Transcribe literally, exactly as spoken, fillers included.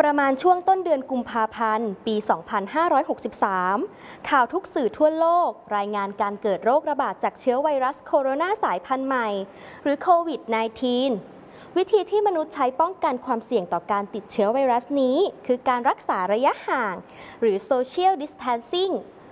ประมาณช่วงต้นเดือนกุมภาพันธ์ ปี สองพันห้าร้อยหกสิบสาม ข่าวทุกสื่อทั่วโลกรายงานการเกิดโรคระบาดจากเชื้อไวรัสโคโรนาสายพันธุ์ใหม่ หรือโควิด สิบเก้า วิธีที่มนุษย์ใช้ป้องกันความเสี่ยงต่อการติดเชื้อไวรัสนี้คือการรักษาระยะห่าง หรือ Social Distancing